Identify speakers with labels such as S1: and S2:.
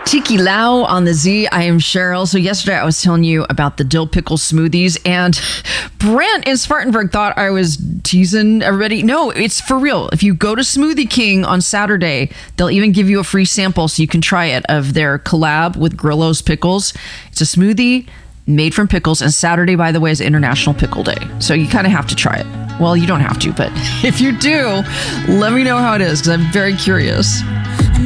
S1: Tiki Lau on the Z. I am Cheryl. So yesterday I was telling you about the dill pickle smoothies, and Brent in Spartanburg thought I was teasing everybody. No, it's for real. If you go to Smoothie King on Saturday, they'll even give you a free sample so you can try it of their collab with Grillo's Pickles. It's a smoothie made from pickles, and Saturday, by the way, is International Pickle Day. So you kind of have to try it. Well, you don't have to, but if you do, let me know how it is because I'm very curious.